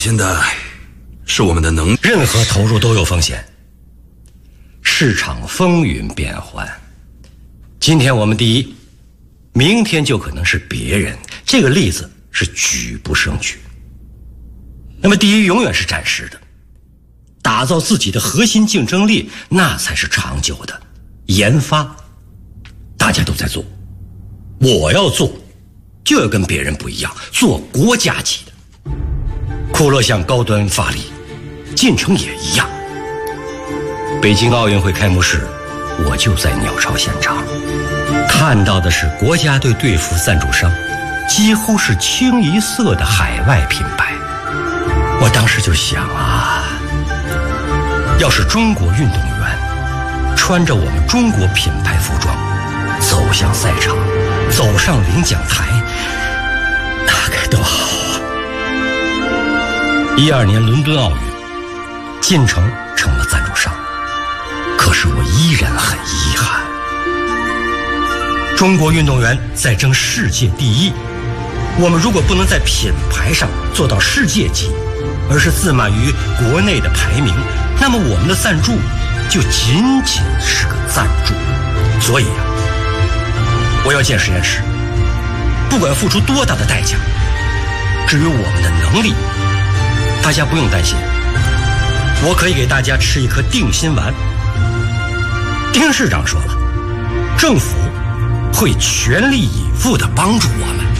现在是我们的能力， 任何投入都有风险，市场风云变幻。今天我们第一，明天就可能是别人，这个例子是举不胜举。那么第一永远是暂时的，打造自己的核心竞争力，那才是长久的。研发大家都在做，我要做就要跟别人不一样，做国家级的。库勒向高端发力，进程也一样。北京奥运会开幕式，我就在鸟巢现场，看到的是国家队队服赞助商几乎是清一色的海外品牌。我当时就想啊，要是中国运动员穿着我们中国品牌服装走向赛场，走上领奖台，那该多好啊！12年伦敦奥运，进程成了赞助商，可是我依然很遗憾。中国运动员在争世界第一，我们如果不能在品牌上做到世界级，而是自满于国内的排名，那么我们的赞助就仅仅是个赞助。所以啊，我要建实验室，不管付出多大的代价。至于我们的能力，大家不用担心，我可以给大家吃一颗定心丸。丁市长说了，政府会全力以赴地帮助我们。